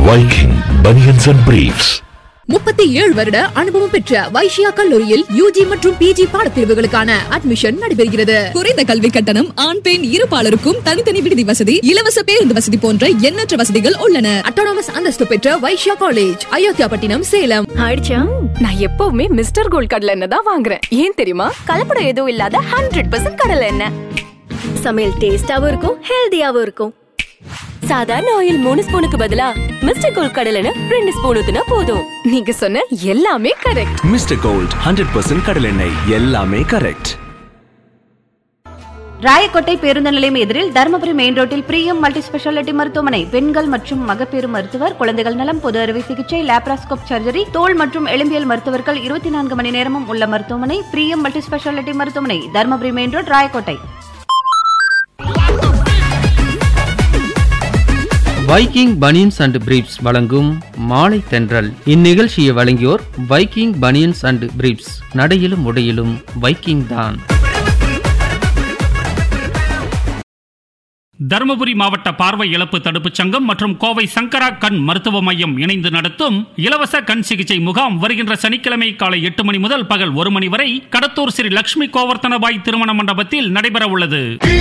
Viking Bunions and Briefs. 37 வருட அனுபவம் பெற்ற வைஷ்யா கல்லூரியில் யூஜி மற்றும் பிஜி பாடப்பிரிவுகளுக்கான அட்மிஷன் நடைபெறுகிறது. குறைந்த கல்வி கட்டணம், ஆண் பெண் இருபாலருக்கும் தனித்தனி விடுதி வசதி, இலவச பேருந்து வசதி போன்ற எண்ணற்ற வசதிகள் உள்ளன. அட்டானமஸ் அந்தஸ்து பெற்ற வைஷ்யா காலேஜ், அயோத்தியாபட்டினம், சேலம். ஆயிடுச்சா? நான் எப்பவுமே மிஸ்டர் கோல்ட் கடலை எண்ணெய் தான் வாங்குறேன். ஏன் தெரியுமா? கலப்படம் எதுவும் இல்லாத 100% கடலை எண்ணெய். சமையல் டேஸ்டாவும் இருக்கும், ஹெல்தியாவும் இருக்கும். சாதாரண ஆயில் 3 ஸ்பூனுக்கு பதிலா மிஸ்டர் கோல்ட் கடலை எண்ணெய் 2 ஸ்பூன் ஊத்துனா போதும். நீங்க சொன்ன எல்லாமே கரெக்ட். மிஸ்டர் கோல்ட் 100% கடலை எண்ணெய், எல்லாமே கரெக்ட். ராயக்கோட்டை பேருந்து நிலையம் எதிரில் தருமபுரி மெயின் ரோட்டில் பிரியம் மல்டி ஸ்பெஷாலிட்டி மருத்துவமனை, பெண்கள் மற்றும் மகப்பேறு மருத்துவர், குழந்தைகள் நலம், பொது அறுவை சிகிச்சை, லாப்ராஸ்கோப் சர்ஜரி, தோல் மற்றும் எலும்பியல் மருத்துவர்கள் 24 மணி நேரமும் உள்ள மருத்துவமனை பிரியம் மல்டி ஸ்பெஷாலிட்டி மருத்துவமனை, Dharmapuri main road, Rayakottai. Viking banians and briefs வழங்கும் மாலை தென்றல். இந்நிகழ்ச்சியை வழங்கியோர் வைக்கிங் பனியன்ஸ் அண்ட் பிரீப்ஸ். நடையிலும் உடையிலும் வைக்கிங் தான். தருமபுரி மாவட்ட பார்வை இழப்பு தடுப்புச் சங்கம் மற்றும் கோவை சங்கரா கண் மருத்துவ மையம் இணைந்து நடத்தும் இலவச கண் சிகிச்சை முகாம் வருகின்ற சனிக்கிழமை காலை 8 மணி முதல் பகல் 1 மணி வரை கடத்தூர் ஸ்ரீ லட்சுமி கோவர்த்தனபாய் திருமண மண்டபத்தில் நடைபெற உள்ளது.